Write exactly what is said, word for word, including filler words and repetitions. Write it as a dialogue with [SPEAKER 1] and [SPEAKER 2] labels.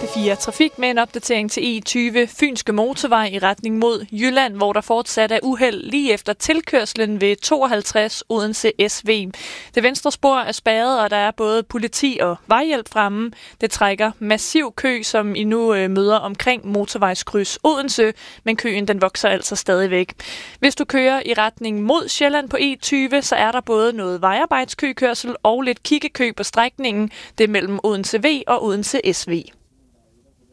[SPEAKER 1] fire Trafik med en opdatering til E tyve Fynske Motorvej i retning mod Jylland, hvor der fortsat er uheld lige efter tilkørslen ved tooghalvtreds Odense S V. Det venstre spor er spærret, og der er både politi og vejhjælp fremme. Det trækker massiv kø, som I nu øh, møder omkring motorvejskryds Odense, men køen den vokser altså stadigvæk. Hvis du kører i retning mod Sjælland på E tyve, så er der både noget vejarbejdskøkørsel og lidt kiggekø på strækningen. Det er mellem Odense V og Odense S V.